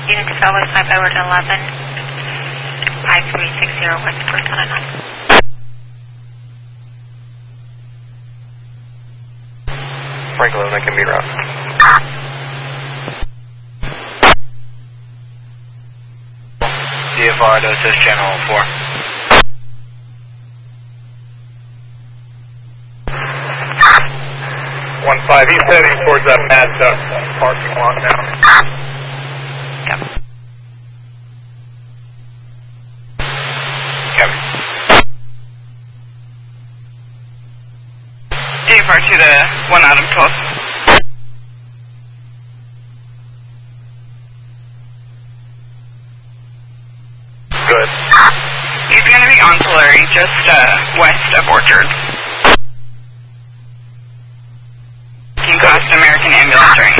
Unit to Southwest 5 Edward 11, 5360 West First on and Frank 11, I can be route. DFR to assist channel 4. He's heading towards that Mad Duck parking lot now. Yep. Copy. DFR to the 1 Adam 12. Good. He's going to be on Tulare, just west of Orchard. King Coast American Ambulance during